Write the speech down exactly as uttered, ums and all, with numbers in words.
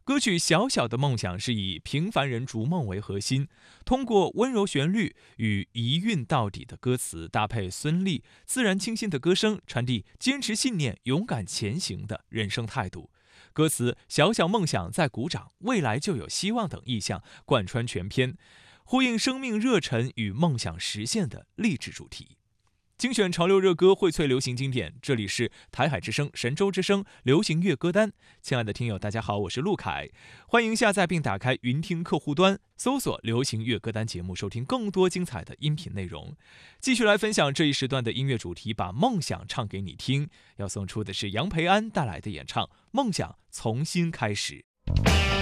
歌曲《小小的梦想》是以平凡人逐梦为核心，通过温柔旋律与一韵到底的歌词，搭配孙俪自然清新的歌声，传递坚持信念、勇敢前行的人生态度。歌词“小小梦想在鼓掌，未来就有希望”等意象贯穿全篇，呼应生命热忱与梦想实现的励志主题。精选潮流热歌，荟萃流行经典，这里是台海之声、神州之声流行乐歌单。亲爱的听友，大家好，我是陆凯，欢迎下载并打开云听客户端，搜索流行乐歌单节目，收听更多精彩的音频内容。继续来分享这一时段的音乐主题，把梦想唱给你听。要送出的是杨培安带来的演唱《梦想从新开始》。